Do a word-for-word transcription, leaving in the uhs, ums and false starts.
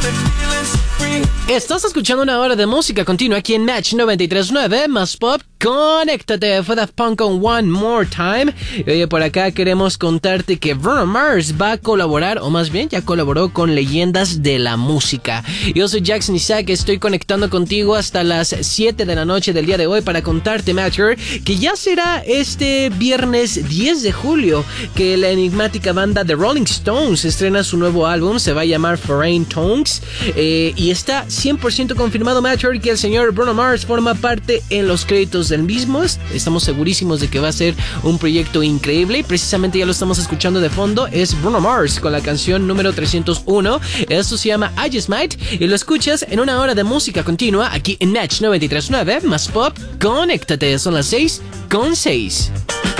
Estás escuchando una hora de música continua aquí en Match noventa y tres punto nueve, más pop. Conéctate, fue Daft Punk con One More Time. Oye, por acá queremos contarte que Bruno Mars va a colaborar, o más bien ya colaboró con leyendas de la música. Yo soy Jackson Isaac, estoy conectando contigo hasta las siete de la noche del día de hoy para contarte, Matcher, que ya será este viernes diez de julio que la enigmática banda The Rolling Stones estrena su nuevo álbum, se va a llamar Foreign Tongues, eh, y está cien por ciento confirmado, Matcher, que el señor Bruno Mars forma parte en los créditos del mismo. Estamos segurísimos de que va a ser un proyecto increíble y precisamente ya lo estamos escuchando de fondo. Es Bruno Mars con la canción número trescientos uno. Esto se llama I Just Might y lo escuchas en una hora de música continua aquí en Match noventa y tres punto nueve más pop. Conéctate, son las seis con seis.